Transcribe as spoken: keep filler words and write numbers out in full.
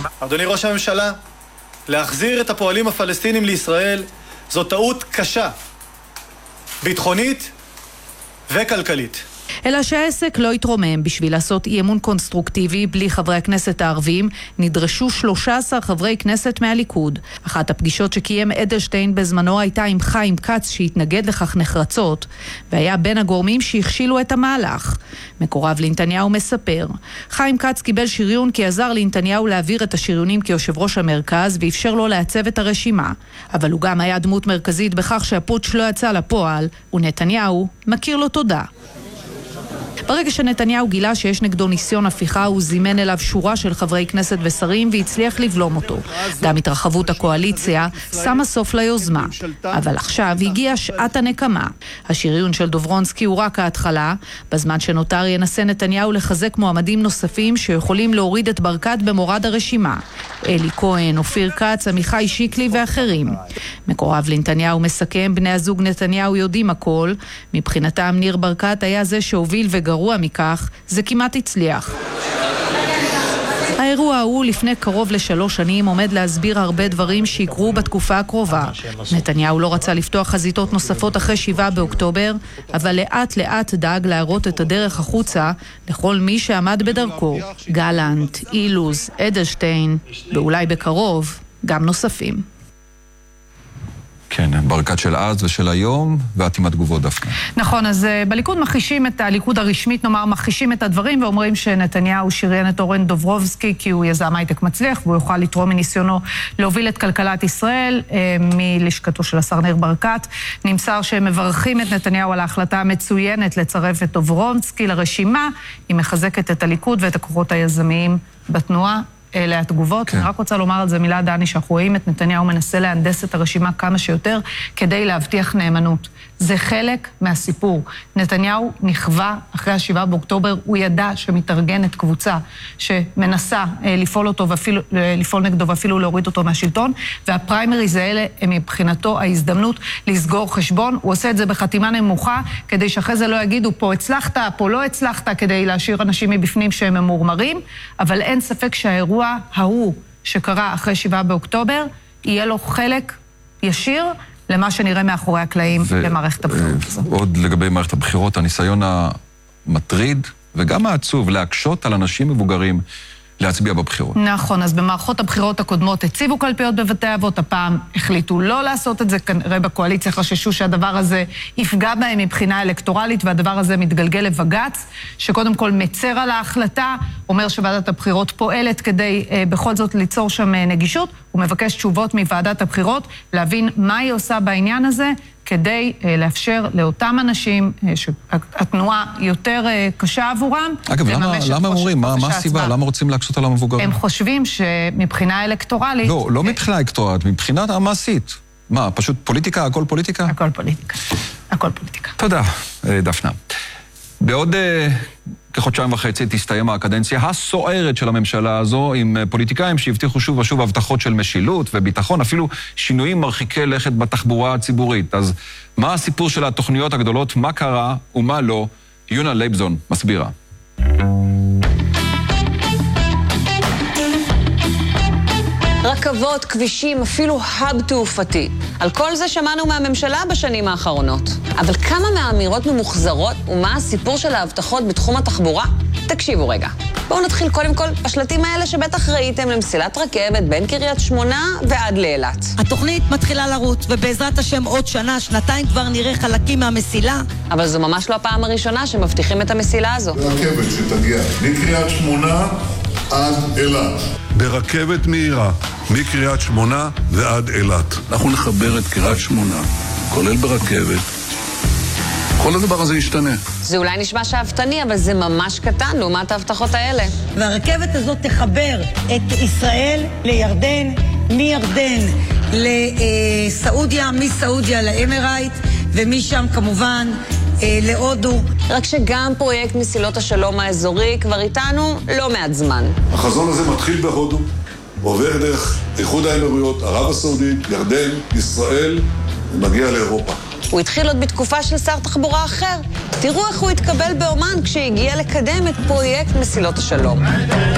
אדוני ראש הממשלה, להחזיר את הפועלים הפלסטינים לישראל זו טעות קשה, ביטחונית וכלכלית. אלא שהעסק לא יתרומם. בשביל לעשות אי אמון קונסטרוקטיבי בלי חברי הכנסת הערבים, נדרשו שלושה עשר חברי כנסת מהליכוד. אחת הפגישות שקיים אדלשטיין בזמנו הייתה עם חיים כץ שהתנגד לכך נחרצות, והיה בין הגורמים שהכשילו את המהלך. מקורב לנתניהו מספר, חיים כץ קיבל שריון כי עזר לנתניהו להעביר את השריונים כיושב ראש המרכז ואפשר לו לעצב את הרשימה. אבל הוא גם היה דמות מרכזית בכך שהפוטש לא יצא לפועל, ונתניהו מכיר לו תודה. ברגע שנתניהו גילה שיש נגדו ניסיון הפיכה, הוא זימן אליו שורה של חברי כנסת ושרים והצליח לבלום אותו. גם התרחבות הקואליציה שמה סוף ליוזמה. אבל עכשיו הגיעה שעת הנקמה. השריון של דוברונסקי הוא רק ההתחלה. בזמן שנותר ינסה נתניהו לחזק מועמדים נוספים שיכולים להוריד את ברקת במורד הרשימה. אלי כהן, אופיר כץ, עמיחי שיקלי ואחרים. מקורב לנתניהו מסכם, בני הזוג נתניהו יודעים הכל. מבחינתם ניר ברקת היה זה שהוביל וגרוע מכך, זה כמעט הצליח. האירוע ההוא לפני קרוב לשלוש שנים עומד להסביר הרבה דברים שיקרו בתקופה הקרובה. נתניהו לא רצה לפתוח חזיתות נוספות אחרי שבעה באוקטובר, אבל לאט לאט דאג להראות את הדרך החוצה לכל מי שעמד בדרכו. גלנט, אילוז, אדלשטיין, ואולי בקרוב גם נוספים. כן, ברקת של אז ושל היום, ואת עם התגובות דווקא. נכון, אז בליכוד מכחישים את הליכוד הרשמית, נאמר, מכחישים את הדברים, ואומרים שנתניהו שריין את אורן דוברובסקי, כי הוא יזם הייטק מצליח, והוא יוכל לתרום מניסיונו להוביל את כלכלת ישראל, מלשכתו של השר ניר ברקת. נמסר שהם מברכים את נתניהו על ההחלטה המצוינת לצרף את דוברובסקי לרשימה, היא מחזקת את הליכוד ואת הכוחות היזמיים בתנועה. אלה התגובות. אני רק רוצה לומר על זה מילה, דני, שאנחנו רואים את נתניהו מנסה להנדס את הרשימה כמה שיותר כדי להבטיח נאמנות. זה חלק מהסיפור. נתניהו נכווה אחרי השבעה באוקטובר, הוא ידע שמתארגנת קבוצה שמנסה לפעול אותו ואפילו, לפעול נגדו ואפילו להוריד אותו מהשלטון, והפריימריז האלה הם מבחינתו ההזדמנות לסגור חשבון. הוא עושה את זה בחתימה נמוכה, כדי שאחרי זה לא יגידו פה הצלחת, פה לא הצלחת, כדי להשאיר אנשים מבפנים שהם ממורמרים, אבל אין ספק שהאירוע ההוא שקרה אחרי שבעה באוקטובר, יהיה לו חלק ישיר למה שנראה מאחורי הקלעים במערכת הבחירות הזו. עוד לגבי מערכת הבחירות, הניסיון המטריד וגם העצוב להקשות על אנשים מבוגרים להצביע בבחירות. נכון, אז במערכות הבחירות הקודמות הציבו קלפיות בבתי אבות, הפעם החליטו לא לעשות את זה, כנראה בקואליציה חששו שהדבר הזה יפגע בהם מבחינה אלקטורלית, והדבר הזה מתגלגל לבג"ץ, שקודם כל מצר על ההחלטה, אומר שוועדת הבחירות פועלת כדי אה, בכל זאת ליצור שם אה, נגישות, הוא מבקש תשובות מוועדת הבחירות, להבין מה היא עושה בעניין הזה, כדי uh, לאפשר לאותם אנשים uh, שהתנועה יותר uh, קשה עבורם. אגב, למה, למה אומרים? מה, מה הסיבה? למה רוצים להקשות על המבוגרים? הם חושבים שמבחינה אלקטורלית... לא, לא מבחינה אלקטורלית, מבחינה המעשית. מה, פשוט פוליטיקה? הכל פוליטיקה? הכל פוליטיקה. הכל פוליטיקה. תודה, דפנה. בעוד כחודשיים וחצי תסתיים הקדנציה הסוערת של הממשלה הזו, עם פוליטיקאים שהבטיחו שוב ושוב הבטחות של משילות וביטחון, אפילו שינויים מרחיקי לכת בתחבורה הציבורית. אז מה הסיפור של התוכניות הגדולות, מה קרה ומה לא? יונה לייבזון מסבירה. רכבות, כבישים, אפילו האב תעופתי. על כל זה שמענו מהממשלה בשנים האחרונות. אבל כמה מהאמירות ממוחזרות ומה הסיפור של ההבטחות בתחום התחבורה? תקשיבו רגע. בואו נתחיל קודם כל בשלטים האלה שבטח ראיתם למסילת רכבת בין קריית שמונה ועד לאילת. התוכנית מתחילה לרוץ, ובעזרת השם עוד שנה, שנתיים כבר נראה חלקים מהמסילה. אבל זו ממש לא הפעם הראשונה שמבטיחים את המסילה הזו. רכבת שתגיע מקריית שמונה עד אילת. ברכבת מהירה, מקריית שמונה ועד אילת. אנחנו נחבר את קריית שמונה, כולל ברכבת. כל הדבר הזה ישתנה. זה אולי נשמע שאפתני, אבל זה ממש קטן לעומת ההבטחות האלה. והרכבת הזאת תחבר את ישראל לירדן, מירדן לסעודיה, מסעודיה לאמרייט, ומשם כמובן להודו. רק שגם פרויקט מסילות השלום האזורי כבר איתנו לא מעט זמן. החזון הזה מתחיל בהודו, עובר דרך איחוד האמירויות, ערב הסעודית, ירדן, ישראל, ומגיע לאירופה. הוא התחיל עוד בתקופה של שר תחבורה אחר. תראו איך הוא התקבל באומן כשהגיע לקדם את פרויקט מסילות השלום.